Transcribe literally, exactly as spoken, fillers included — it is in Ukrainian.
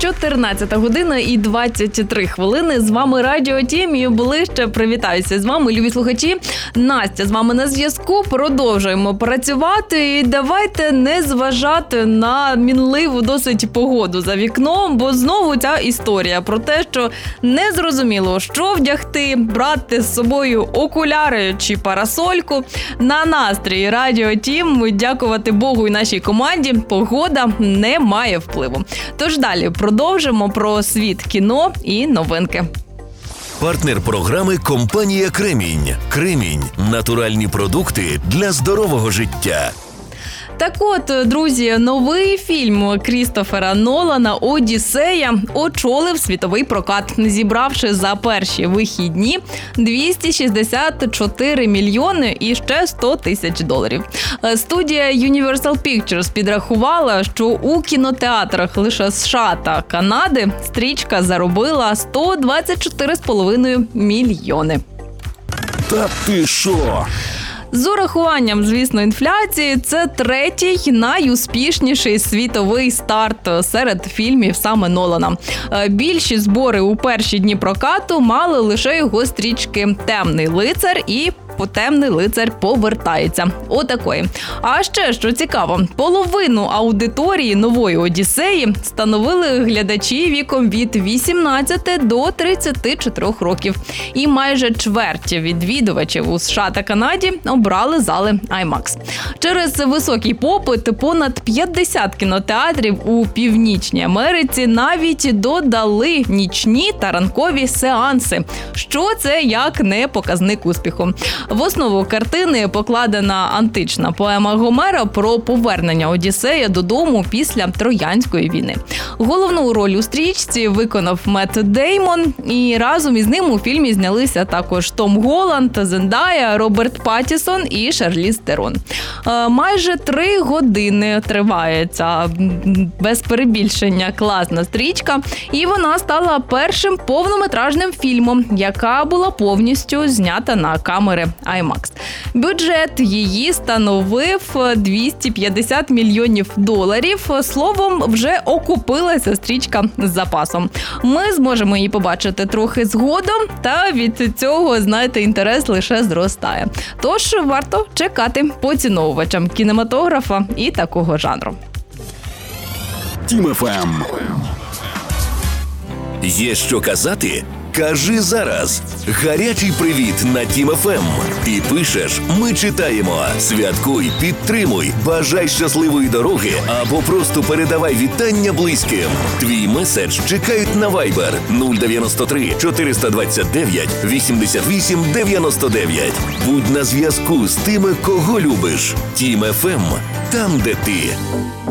чотирнадцята година і двадцять три хвилини. З вами Радіо Тім і ближче привітаюся з вами, любі слухачі. Настя з вами на зв'язку. Продовжуємо працювати і давайте не зважати на мінливу досить погоду за вікном, бо знову ця історія про те, що не зрозуміло, що вдягти, брати з собою окуляри чи парасольку. На настрій Радіо Тім, дякувати Богу і нашій команді, погода не має впливу. Тож далі продовжимо про світ кіно і новинки. Партнер програми – компанія «Кремінь». «Кремінь» – натуральні продукти для здорового життя. Так от, друзі, новий фільм Крістофера Нолана «Одіссея» очолив світовий прокат, зібравши за перші вихідні двісті шістдесят чотири мільйони і ще сто тисяч доларів. Студія Universal Pictures підрахувала, що у кінотеатрах лише США та Канади стрічка заробила сто двадцять чотири цілих п'ять десятих мільйони. Та ти шо? З урахуванням, звісно, інфляції, це третій найуспішніший світовий старт серед фільмів саме Нолана. Більші збори у перші дні прокату мали лише його стрічки «Темний лицар» і «Темний лицар повертається». Отакої. А ще, що цікаво, половину аудиторії нової «Одіссеї» становили глядачі віком від вісімнадцяти до тридцяти чотирьох років. І майже чверть відвідувачів у США та Канаді обрали зали IMAX. Через високий попит понад п'ятдесят кінотеатрів у Північній Америці навіть додали нічні та ранкові сеанси. Що це як не показник успіху? В основу картини покладена антична поема Гомера про повернення Одіссея додому після Троянської війни. Головну роль у стрічці виконав Метт Деймон, і разом із ним у фільмі знялися також Том Голланд, Зендая, Роберт Паттінсон і Шарліз Терон. Майже три години триває ця, без перебільшення, класна стрічка, і вона стала першим повнометражним фільмом, яка була повністю знята на камери IMAX. Бюджет її становив двісті п'ятдесят мільйонів доларів. Словом, вже окупилася стрічка з запасом. Ми зможемо її побачити трохи згодом, та від цього, знаєте, інтерес лише зростає. Тож варто чекати поціновувачам кінематографа і такого жанру. Тім еф ем. Є що казати? Кажи зараз. Гарячий привіт на Тім еф ем. Ти пишеш, ми читаємо. Святкуй, підтримуй, бажай щасливої дороги або просто передавай вітання близьким. Твій меседж чекають на Viber нуль дев'яносто три чотириста двадцять дев'ять вісімдесят вісім дев'яносто дев'ять. Будь на зв'язку з тими, кого любиш. Тім еф ем. Там, де ти.